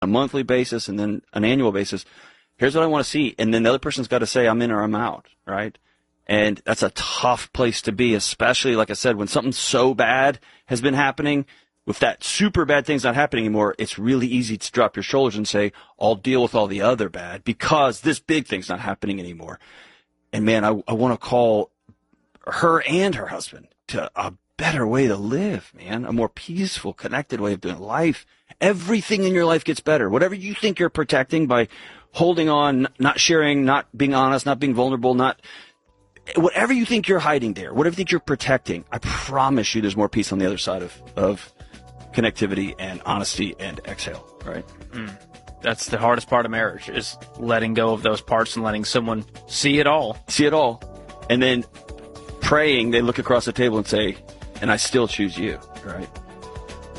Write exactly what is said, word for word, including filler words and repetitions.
a monthly basis and then an annual basis. Here's what I want to see. And then the other person's got to say, I'm in or I'm out, right? And that's a tough place to be, especially, like I said, when something so bad has been happening. If that super bad thing's not happening anymore, it's really easy to drop your shoulders and say, I'll deal with all the other bad because this big thing's not happening anymore. And, man, I, I want to call her and her husband to a better way to live, man, a more peaceful, connected way of doing life. Everything in your life gets better. Whatever you think you're protecting by holding on, not sharing, not being honest, not being vulnerable, not whatever you think you're hiding there, whatever you think you're protecting, I promise you there's more peace on the other side of, of connectivity and honesty and exhale, right? Mm. That's the hardest part of marriage, is letting go of those parts and letting someone see it all. See it all. And then praying, they look across the table and say, and I still choose you, right?